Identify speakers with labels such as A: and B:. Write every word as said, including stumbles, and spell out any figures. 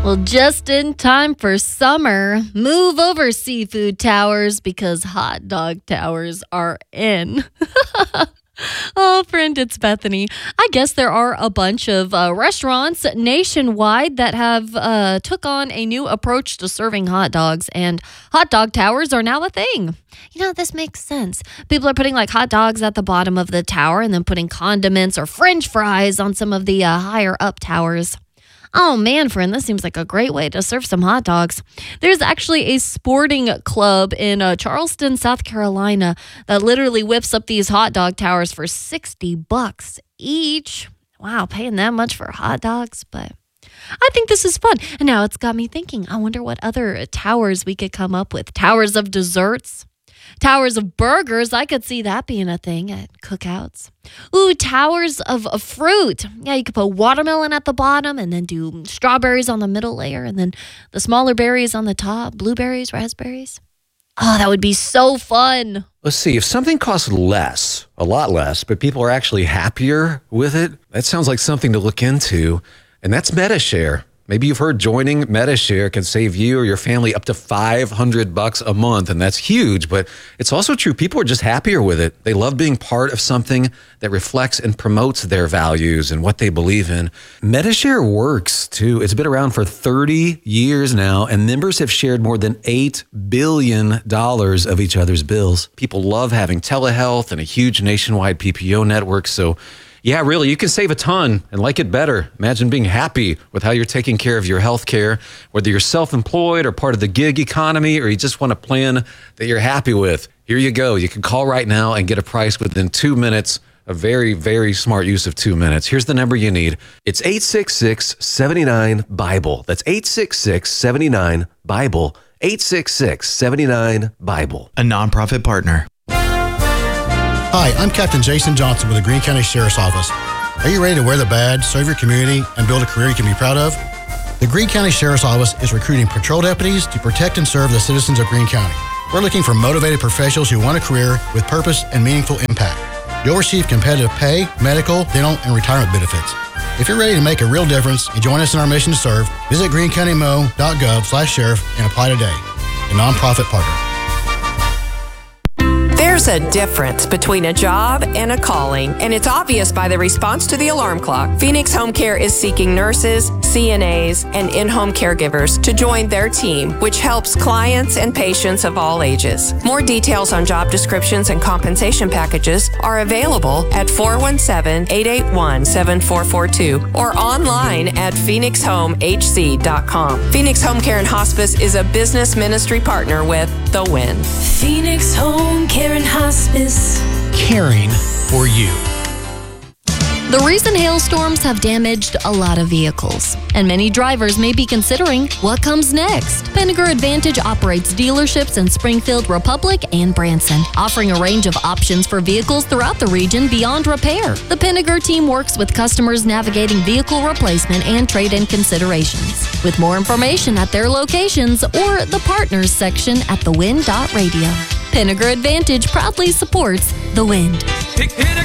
A: Well, just in time for summer, move over Seafood Towers because hot dog towers are in. Oh, friend, it's Bethany. I guess there are a bunch of uh, restaurants nationwide that have uh, took on a new approach to serving hot dogs, and hot dog towers are now a thing. You know, this makes sense. People are putting like hot dogs at the bottom of the tower and then putting condiments or French fries on some of the uh, higher up towers. Oh man, friend, this seems like a great way to serve some hot dogs. There's actually a sporting club in uh, Charleston, South Carolina that literally whips up these hot dog towers for sixty bucks each. Wow, paying that much for hot dogs, but I think this is fun. And now it's got me thinking, I wonder what other towers we could come up with. Towers of desserts. Towers of burgers, I could see that being a thing at cookouts. Ooh, towers of, of fruit. Yeah, you could put watermelon at the bottom and then do strawberries on the middle layer and then the smaller berries on the top, blueberries, raspberries. Oh, that would be so fun.
B: Let's see, if something costs less, a lot less, but people are actually happier with it, that sounds like something to look into, and that's MediShare. Maybe you've heard joining MediShare can save you or your family up to five hundred bucks a month, and that's huge, but it's also true. People are just happier with it. They love being part of something that reflects and promotes their values and what they believe in. MediShare works, too. It's been around for thirty years now, and members have shared more than eight billion dollars of each other's bills. People love having telehealth and a huge nationwide P P O network, so yeah, really, you can save a ton and like it better. Imagine being happy with how you're taking care of your health care, whether you're self-employed or part of the gig economy, or you just want a plan that you're happy with. Here you go. You can call right now and get a price within two minutes. A very, very smart use of two minutes. Here's the number you need. It's eight six six, seven nine, BIBLE. That's eight six six, seven nine, BIBLE. eight six six, seven nine, BIBLE.
C: A nonprofit partner.
D: Hi, I'm Captain Jason Johnson with the Greene County Sheriff's Office. Are you ready to wear the badge, serve your community, and build a career you can be proud of? The Greene County Sheriff's Office is recruiting patrol deputies to protect and serve the citizens of Greene County. We're looking for motivated professionals who want a career with purpose and meaningful impact. You'll receive competitive pay, medical, dental, and retirement benefits. If you're ready to make a real difference and join us in our mission to serve, visit green county mo dot gov slash sheriff and apply today. A nonprofit partner.
E: There's a difference between a job and a calling, and it's obvious by the response to the alarm clock. Phoenix Home Care is seeking nurses, C N As, and in-home caregivers to join their team, which helps clients and patients of all ages. More details on job descriptions and compensation packages are available at four one seven, eight eight one, seven four four two or online at phoenix home h c dot com. Phoenix Home Care and Hospice is a business ministry partner with The Win.
F: Phoenix Home Care and Hospice.
C: Caring for you.
A: The recent hailstorms have damaged a lot of vehicles, and many drivers may be considering what comes next. Pinnacle Advantage operates dealerships in Springfield, Republic, and Branson, offering a range of options for vehicles throughout the region beyond repair. The Pinnacle team works with customers navigating vehicle replacement and trade-in considerations. With more information at their locations or the partners section at the wind dot radio. Pinnacle Advantage proudly supports The Wind.